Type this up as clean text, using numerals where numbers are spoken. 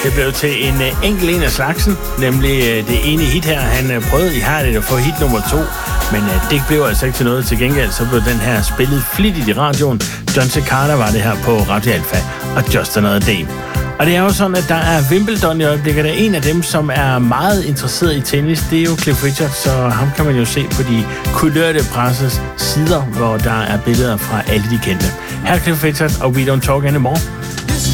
Det blev til en enkelt en af slagsen, nemlig det ene hit her. Han prøvede ihærdigt at få hit nummer 2, men det blev altså ikke til noget. Til gengæld så blev den her spillet flittigt i radioen. John Cicada var det her på Radio Alpha og Just Another Day. Og det er jo sådan, at der er Wimbledon i øjeblikket. Der er en af dem, som er meget interesseret i tennis. Det er jo Cliff Richard, så ham kan man jo se på de kulørte presses sider, hvor der er billeder fra alle de kendte. Her er Cliff Richard, og We Don't Talk Anymore.